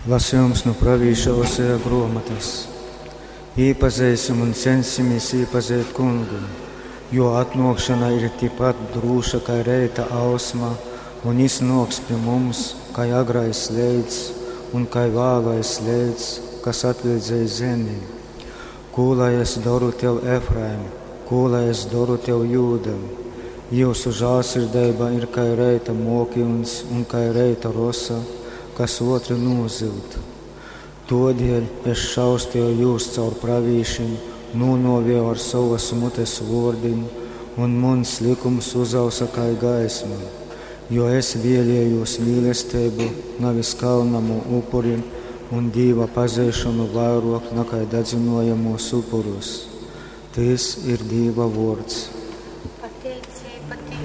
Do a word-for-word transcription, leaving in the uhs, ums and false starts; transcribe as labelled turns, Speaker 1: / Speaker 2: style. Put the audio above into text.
Speaker 1: Lasījums no pravīša Oseja grāmatas. Iepazīsim un censimies iepazīt kungu, jo atnākšana ir tikpat drūša kā reita ausma, un iznāks pie mums, kā agrais slēdz un kā vēlais slēdz, kas atvildzēja zemi. Ko lai es daru tev, Efraim, ko lai es daru tev, Jūda? Jūsu žēlsirdība ir kā reita mokiuns un kā reita rosa, kas otru nozilt. Todēļ es šaustīju jūs caur pravīšiem, nūnovēju ar savas mutes vārdiem, un mans likums uzausa kā gaisma, jo es vēlējos mīlestību, nevis kalnamu upuri un Dieva pazīšanu vairāk nekā dedzinojamos upurus. Tas ir Dieva vārds.